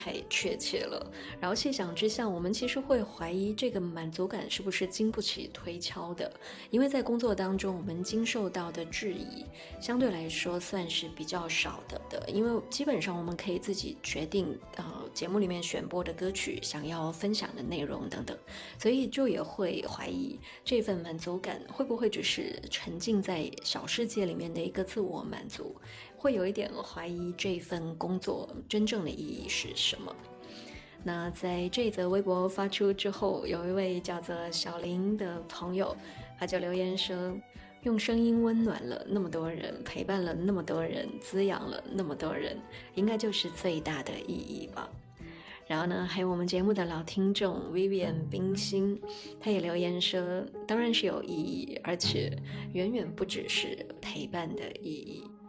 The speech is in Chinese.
太确切了。然后细想之下，我们其实会怀疑这个满足感是不是经不起推敲的，因为在工作当中我们经受到的质疑相对来说算是比较少的，因为基本上我们可以自己决定节目里面选播的歌曲想要分享的内容等等，所以就也会怀疑这份满足感会不会只是沉浸在小世界里面的一个自我满足，会有一点怀疑这份工作真正的意义是什么。那在这则微博发出之后，有一位叫做小林的朋友，他就留言说，用声音温暖了那么多人，陪伴了那么多人，滋养了那么多人，应该就是最大的意义吧。然后呢，还有我们节目的老听众 Vivian 冰心，他也留言说，当然是有意义，而且远远不只是陪伴的意义。